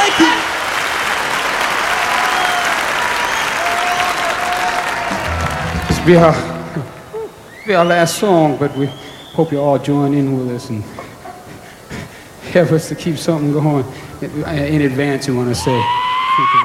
Thank you. This will be our last song, but we hope you all join in with us and help us to keep something going. In advance, we want to say thank you.